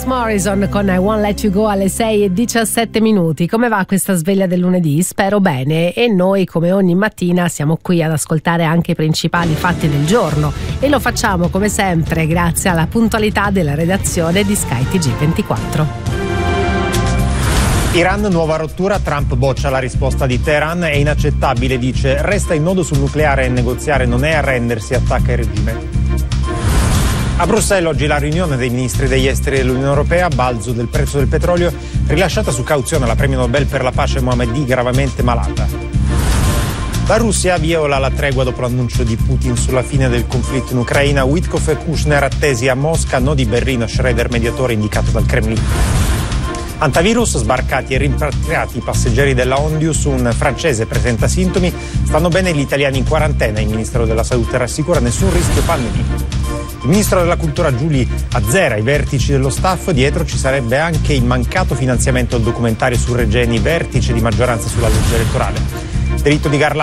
Alanis Morrison con I Won't Let You Go alle 6:17. Come va questa sveglia del lunedì? Spero bene, e noi come ogni mattina siamo qui ad ascoltare anche i principali fatti del giorno, e lo facciamo come sempre grazie alla puntualità della redazione di Sky TG24. Iran, nuova rottura, Trump boccia la risposta di Teheran, è inaccettabile, dice, resta il nodo sul nucleare e negoziare non è arrendersi, attacca il regime. A Bruxelles oggi la riunione dei ministri degli esteri dell'Unione Europea, balzo del prezzo del petrolio, rilasciata su cauzione alla premio Nobel per la pace Mohammadi, gravemente malata. La Russia viola la tregua dopo l'annuncio di Putin sulla fine del conflitto in Ucraina, Witkoff e Kushner attesi a Mosca, no di Berlino, Schroeder mediatore indicato dal Cremlino. Antivirus, sbarcati e rimpatriati i passeggeri della Ondius, un francese presenta sintomi, stanno bene gli italiani in quarantena, il Ministero della Salute rassicura nessun rischio pandemia. Il Ministro della Cultura Giuli azzera i vertici dello staff, dietro ci sarebbe anche il mancato finanziamento al documentario su Regeni, vertice di maggioranza sulla legge elettorale. Delitto di